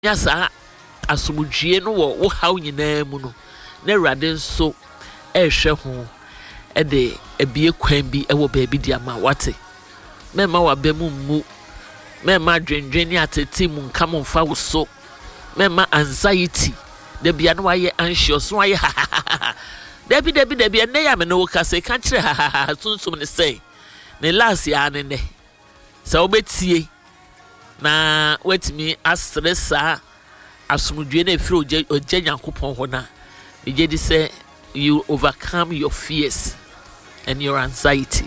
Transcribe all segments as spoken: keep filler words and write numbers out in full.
Yasa asomdwie no wo wo haw nyinaa mu no na Awurade nso ehwe ho e de ebie kwan bi e wo baabi di ama wate mema wa ba mu mu mema dwendwen ni atete mu nka mo mfa wo so mema anxiety de bia no waye anxious waye debi debi debi ne ya me no ka se ka kire ha sunsum ne sei ne last ya ne ne se obetie na wetimi astressa asumdwe na efiri oje oje Nyankopon ho na eje di say you overcome your fears and your anxiety.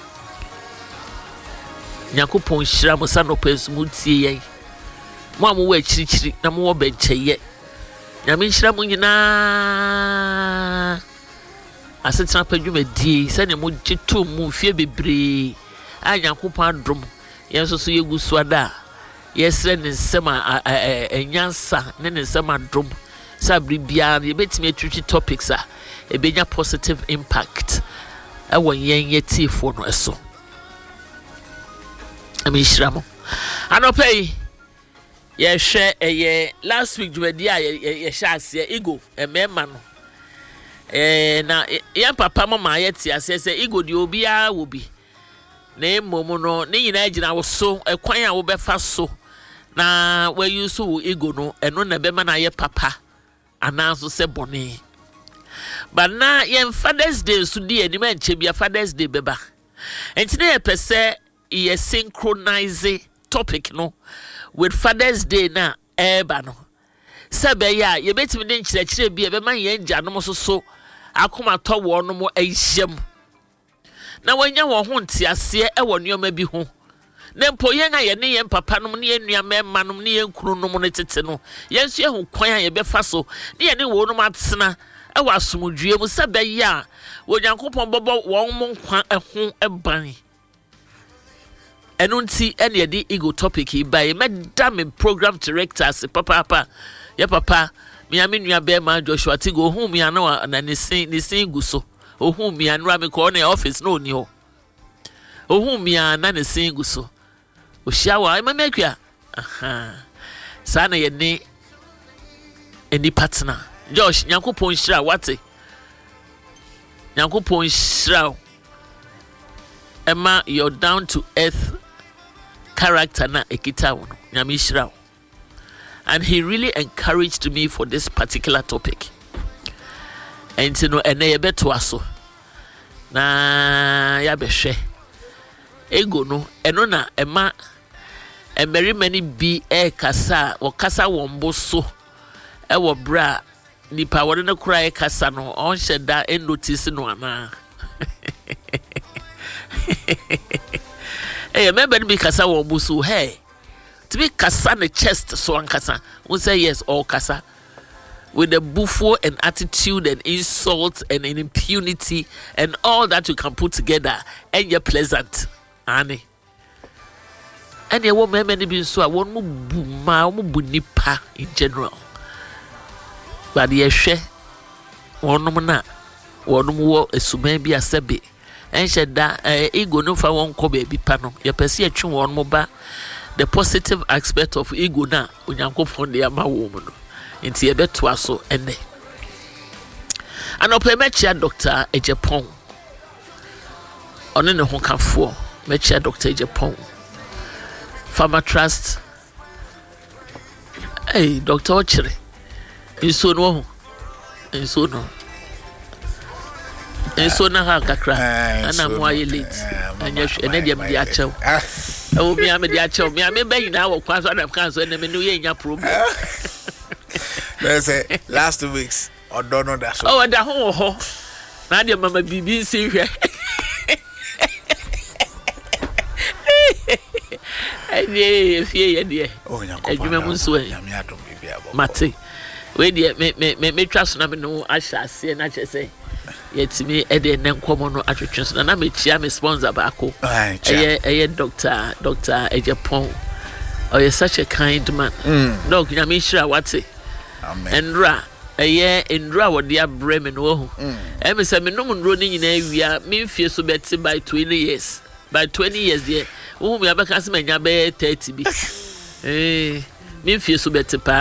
Nyankopon hyira mo sa no pensumu tie yen mo amu wa chirichiri na mo wo bencheye nyame hyira mo nyina asetena padwumadi se ne mo gyeto mu fie bebre a Nyankopon adom yenso so yegu suada yesre ne nsema enyansa ne ne nsema adom sabri bia ye betime atwitwi topics a ebenya positive impact awo yen yetifo no eso ami shramo anopei ye hwe eye last week dwadi a ye hye ase ego emema no eh na ye papa mama ye ti ase se ego di obi a wo bi na emomu no ne nyina agina wo so ekwan a wo befa so na we use wo ego no eno na be ma na ye papa ananso se bone but na ye Father's Day so di ani ma nche bia Father's Day beba enti na ye pese ye synchronize topic no with Father's Day na eba no sebe ya ye betimi de nchire kire bia be ma ye nja no so so akoma to wo no mo ahyem na wanya wo ho ntiase e wo nneoma bi ho na mpo yen a ye ne yen papa nom ne yen nuama ma nom ne yen kunu nom ne tete no yen so ye ho kwan a ye befa so ne ye ne wo nom atena e wo asomdwie mu sebe ya wo Nyankopon bobo wo mo nkwa eho eban eno nti ene ye di ego topic hi by medda me program director se papa papa ye papa me ame nua be ma Joshua Tigo hu me ana na ne sin ne sin gu so ohun mi anra me ko na office no ni ho ohun mi ana ne sin gu so o shawa ma mekua aha sa na ye ni eni partner Josh Nyankopon hira wate Nyankopon hira Emma you're down to earth character na ekita wo nyame hira and he really encouraged me for this particular topic. And you know, and ye beto aso na ya behwe ego no eno na ema emeri many bi e kasa wo kasa wombo so e wo bra nipa wo ne kura e kasa no on sheda e notice no ana eh member bi kasa wombo so hey to be kasa ne chest so an kasa we say yes all kasa with the buffo and attitude and insults and impunity and all that you can put together and you're pleasant. Annie. And you won't many be so I won't move nipa in general. But yes, she one na one more a sume be a sebi. And she that ego no for one kobe be pano. You perceive a one moba the positive aspect of ego na when you go from the ama woman. Inti ebe to aso ene anope mechia Doctor Ejepon one ne ho kafo mechia Doctor Ejepon Farmer Trust hey Doctor Ochire inso no ho inso no inso na ha kakra ana mo aye late anya ene dia me dia chew e wo mi ame dia chew mi ame be nyina wo kwa so adam kan so ene me no ye nya problem. Let's say last two weeks or don't know that. Oh, and the whole ho. Now the mama B B C here. Hey, fear dear. Oh, you Mate. Wait, dear, me me me me trust na me no I shall say na che say. Yet me e dey nem komo no atwetwe na na me chia me sponsor baako. Eh eh Doctor Doctor Ejepon. Oh, you're such a kind man. Mm. Dog, you know, sure what say. Amen. Endra, a year Endra, what dear Bremen, oh, and Miss Aminum running in a year, me fear so better by twenty years. By twenty years, dear, whom you have a customer, thirty. Eh, me fear so better.